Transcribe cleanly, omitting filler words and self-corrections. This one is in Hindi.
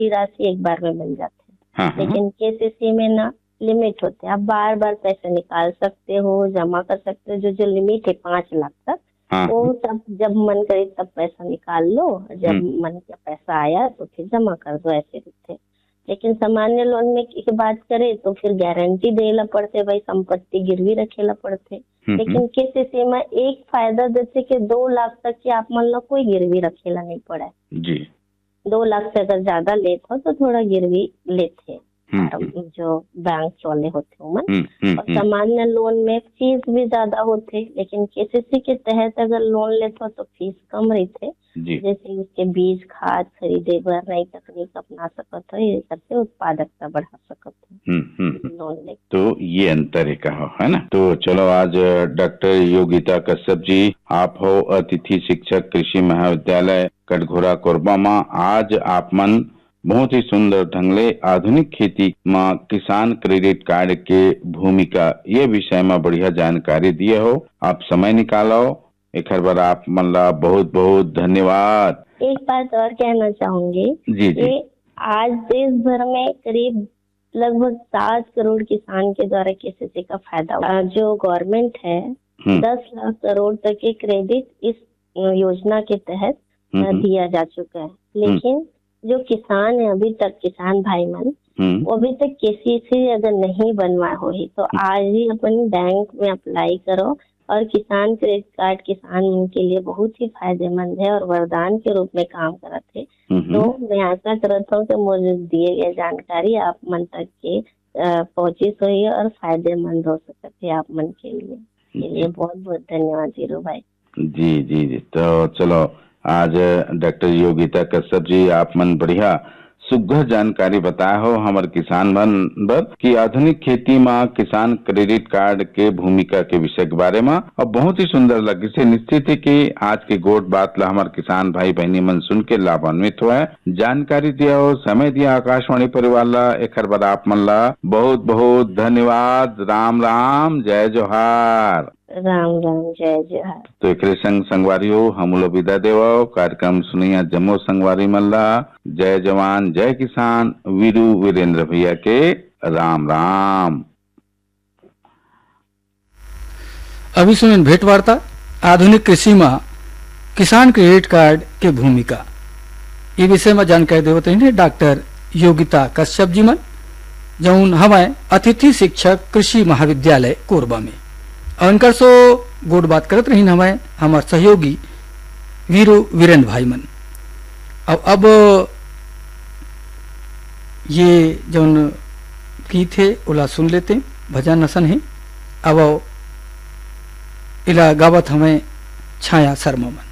की राशि एक बार में मिल जाते हैं। हाँ, लेकिन केसीसी में ना लिमिट होते हैं, आप बार बार पैसे निकाल सकते हो, जमा कर सकते हो। जो लिमिट है 5 लाख तक, हाँ, वो तब जब मन करे तब पैसा निकाल लो, जब मन का पैसा आया तो फिर जमा कर दो, ऐसे थे। लेकिन सामान्य लोन में की बात करें तो फिर गारंटी देला पड़ते, भाई संपत्ति गिरवी रखेला पड़ते। लेकिन केसीसी में एक फायदा देते कि 2 लाख तक की आप मान लो कोई गिरवी रखेला नहीं पड़ा जी। 2 लाख से अगर ज्यादा लेते हो तो थोड़ा गिरवी लेते जो बैंक वाले होते उमन। और सामान्य लोन में फीस भी ज्यादा होते, लेकिन केसीसी के तहत अगर लोन लेते हो तो फीस कम रहते। जैसे उसके बीज खाद खरीदे बर नई तकनीक अपना सकते हो, ये करके उत्पादकता बढ़ा सकते हो लोन ले। तो ये अंतर है ना। तो चलो आज डॉक्टर योगिता कश्यप जी, आप हो अतिथि शिक्षक कृषि महाविद्यालय कटघोरा कोरबा में। आज आप मन बहुत ही सुंदर ढंग ले आधुनिक खेती में किसान क्रेडिट कार्ड के भूमिका ये विषय में बढ़िया जानकारी दिए हो। आप समय निकालो, एक बार आप मन ला बहुत बहुत धन्यवाद। एक बात और कहना चाहूंगी जी। आज देश भर में करीब लगभग 7 करोड़ किसान के द्वारा केसीसी का फायदा, जो गवर्नमेंट है 10 लाख करोड़ तक के क्रेडिट इस योजना के तहत दिया जा चुका है। लेकिन जो किसान है अभी तक, किसान भाई मन, वो अभी तक केसीसी अगर नहीं बनवाए हो ही तो आज ही अपन बैंक में अप्लाई करो। और किसान क्रेडिट कार्ड किसान के लिए बहुत ही फायदेमंद है और वरदान के रूप में काम करते हैं। तो मैं आशा करता हूँ कि मुझे दिए गए जानकारी आप मन तक के पहुंची सही और फायदेमंद हो सकते है आप मन के लिए। बहुत बहुत धन्यवाद जीरो भाई। जी। तो चलो आज डॉक्टर योगिता कश्यप जी, आप मन बढ़िया सुघर जानकारी बताया हो हमारे किसान मन की आधुनिक खेती में किसान क्रेडिट कार्ड के भूमिका के विषय के बारे में। और बहुत ही सुंदर लगे से निश्चित है कि आज के गोट बात ला हमारे किसान भाई बहनी मन सुन के लाभान्वित हुआ है। जानकारी दिया हो, समय दिया आकाशवाणी परिवार ला, एक बार आप मन ला बहुत बहुत धन्यवाद। राम राम, जय जोहार। राम राम, जय जोहार। तो एक संग संगवारी हो हम लोग विदा देवा कार्यक्रम सुनिया जम्मू संगवारी मल्ला। जय जवान जय किसान, वीरू वीरेंद्र भैया के राम राम। अभी सुन भेंट वार्ता आधुनिक कृषि में किसान क्रेडिट कार्ड के भूमिका ये विषय में जानकारी देवते हैं डॉक्टर योगिता कश्यप जी मन, जौन हमें अतिथि शिक्षक कृषि महाविद्यालय कोरबा में। अंकर सो गोड बात करत रही हमें हमारे सहयोगी वीरू वीरेंद्र भाई मन। अब ये जौन गीत है उला सुन लेते, भजन नसन है। अब इला गावत हमें छाया शर्मा मन।